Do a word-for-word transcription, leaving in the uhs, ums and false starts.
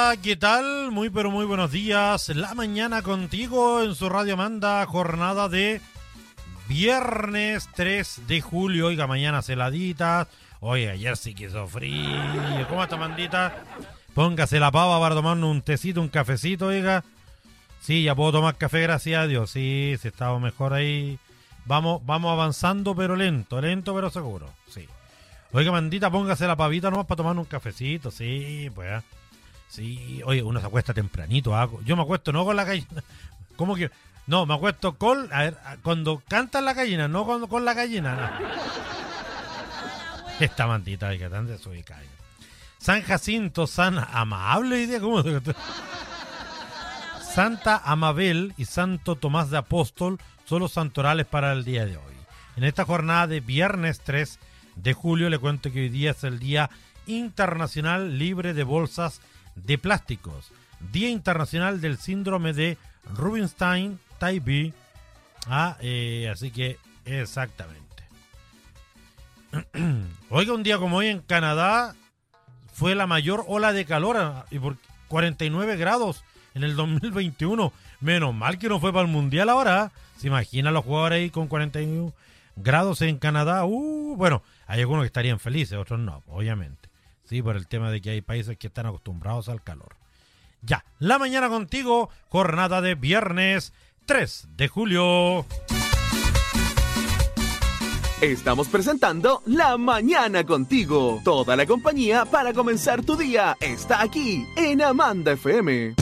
¿Qué tal? Muy pero muy buenos días. La mañana contigo en su Radio Amanda, jornada de viernes tres de julio. Oiga, mañana celaditas. Oiga, ayer sí que hizo frío. ¿Cómo está, Mandita? Póngase la pava para tomarnos un tecito, un cafecito, oiga. Sí, ya puedo tomar café, gracias a Dios. Sí, sí, estamos mejor ahí. Vamos, vamos avanzando, pero lento, lento, pero seguro. Sí. Oiga, Mandita, póngase la pavita nomás para tomar un cafecito. Sí, pues. Sí, oye, uno se acuesta tempranito. ¿Ah? Yo me acuesto no con la gallina. ¿Cómo que? No, me acuesto con... A ver, cuando cantan la gallina, no con, con la gallina. No. Esta Mandita, oiga, tan desubicada. San Jacinto, San Amable, idea, ¿cómo se Santa Amabel y Santo Tomás de Apóstol son los santorales para el día de hoy. En esta jornada de viernes tres de julio le cuento que hoy día es el Día Internacional Libre de Bolsas de Plásticos, Día Internacional del Síndrome de Rubinstein-Type. Ah, eh, así que exactamente. Oiga, un día como hoy en Canadá fue la mayor ola de calor y por cuarenta y nueve grados en el dos mil veintiuno. Menos mal que no fue para el mundial ahora. ¿Se imaginan los jugadores ahí con cuarenta y uno grados en Canadá? Uh, bueno, hay algunos que estarían felices, otros no, obviamente. Sí, por el tema de que hay países que están acostumbrados al calor. Ya, la mañana contigo, jornada de viernes tres de julio. Estamos presentando La Mañana Contigo. Toda la compañía para comenzar tu día está aquí en Amanda F M.